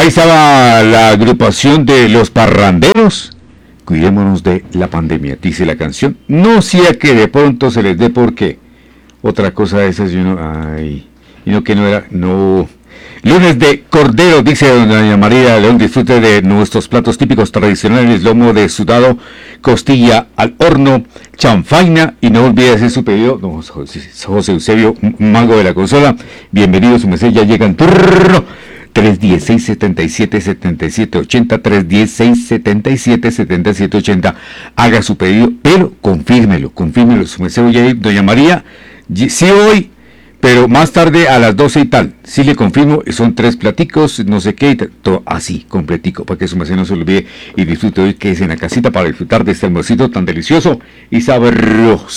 Ahí estaba la agrupación de los parranderos. Cuidémonos de la pandemia, dice la canción. No sea que de pronto se les dé porque otra cosa de esas y uno, ay, y no que no era, no. Lunes de Cordero, dice doña María León, disfrute de nuestros platos típicos tradicionales, lomo de sudado, costilla al horno, chanfaina, y no olvide hacer su pedido, don José Eusebio, mago de la consola, bienvenido, su merced, ya llegan, 316-77-77-80, 316-77-77-80, haga su pedido, pero confírmelo, su merced, voy a ir, doña María, sí hoy, pero más tarde a las 12 y tal, sí le confirmo, son 3 platicos, no sé qué, todo así, completico, para que su merced no se olvide y disfrute hoy que es en la casita para disfrutar de este almuercito tan delicioso y sabroso.